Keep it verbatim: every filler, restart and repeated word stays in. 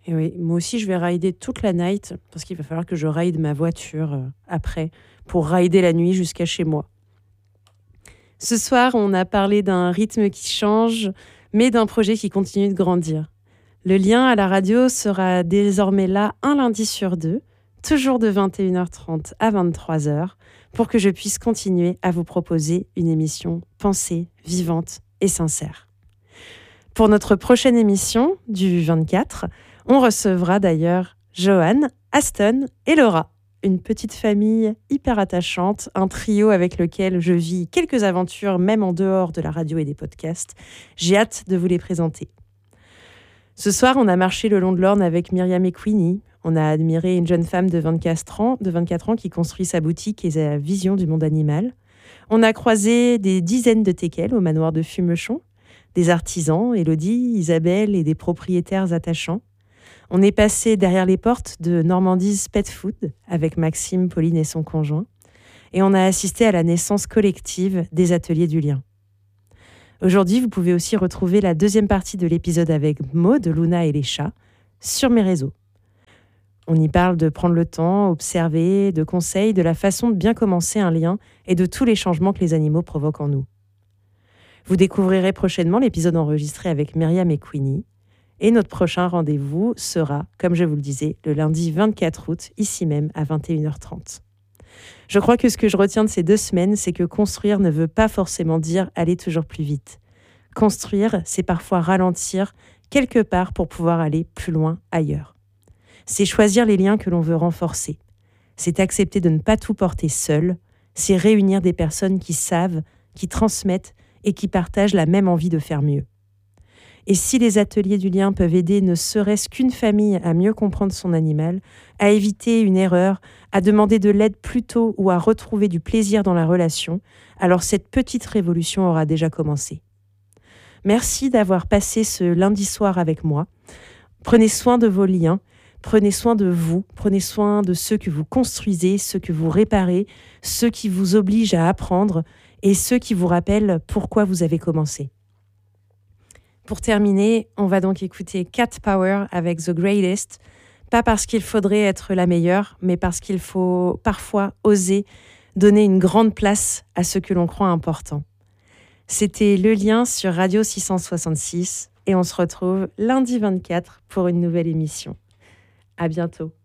Et oui, moi aussi, je vais rider toute la night parce qu'il va falloir que je ride ma voiture euh, après pour rider la nuit jusqu'à chez moi. Ce soir, on a parlé d'un rythme qui change, mais d'un projet qui continue de grandir. Le lien à la radio sera désormais là un lundi sur deux, toujours de vingt et une heures trente à vingt-trois heures, pour que je puisse continuer à vous proposer une émission pensée, vivante et sincère. Pour notre prochaine émission du vingt-quatre, on recevra d'ailleurs Johan, Aston et Laura, une petite famille hyper attachante, un trio avec lequel je vis quelques aventures même en dehors de la radio et des podcasts. J'ai hâte de vous les présenter. Ce soir, on a marché le long de l'Orne avec Myriam et Queenie. On a admiré une jeune femme de vingt-quatre ans, de vingt-quatre ans qui construit sa boutique et sa vision du monde animal. On a croisé des dizaines de teckels au manoir de Fumechon, des artisans, Élodie, Isabelle et des propriétaires attachants. On est passé derrière les portes de Normandie's Pet Food avec Maxime, Pauline et son conjoint. Et on a assisté à la naissance collective des Ateliers du Lien. Aujourd'hui, vous pouvez aussi retrouver la deuxième partie de l'épisode avec Maud, Luna et les chats sur mes réseaux. On y parle de prendre le temps, observer, de conseils, de la façon de bien commencer un lien et de tous les changements que les animaux provoquent en nous. Vous découvrirez prochainement l'épisode enregistré avec Myriam et Queenie. Et notre prochain rendez-vous sera, comme je vous le disais, le lundi vingt-quatre août, ici même à vingt et une heures trente. Je crois que ce que je retiens de ces deux semaines, c'est que construire ne veut pas forcément dire aller toujours plus vite. Construire, c'est parfois ralentir quelque part pour pouvoir aller plus loin ailleurs. C'est choisir les liens que l'on veut renforcer. C'est accepter de ne pas tout porter seul. C'est réunir des personnes qui savent, qui transmettent et qui partagent la même envie de faire mieux. Et si les ateliers du lien peuvent aider ne serait-ce qu'une famille à mieux comprendre son animal, à éviter une erreur, à demander de l'aide plus tôt ou à retrouver du plaisir dans la relation, alors cette petite révolution aura déjà commencé. Merci d'avoir passé ce lundi soir avec moi. Prenez soin de vos liens, prenez soin de vous, prenez soin de ceux que vous construisez, ceux que vous réparez, ceux qui vous obligent à apprendre et ceux qui vous rappellent pourquoi vous avez commencé. Pour terminer, on va donc écouter Cat Power avec The Greatest, pas parce qu'il faudrait être la meilleure, mais parce qu'il faut parfois oser donner une grande place à ce que l'on croit important. C'était Le Lien sur Radio six cent soixante-six et on se retrouve lundi vingt-quatre pour une nouvelle émission. À bientôt.